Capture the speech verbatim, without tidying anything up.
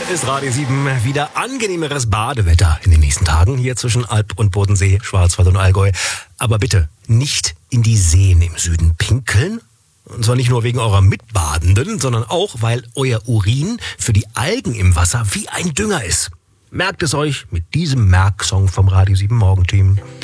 ist Radio sieben wieder angenehmeres Badewetter in den nächsten Tagen hier zwischen Alb und Bodensee, Schwarzwald und Allgäu. Aber bitte nicht in die Seen im Süden pinkeln. Und zwar nicht nur wegen eurer Mitbadenden, sondern auch, weil euer Urin für die Algen im Wasser wie ein Dünger ist. Merkt es euch mit diesem Merksong vom Radio sieben Morgenteam.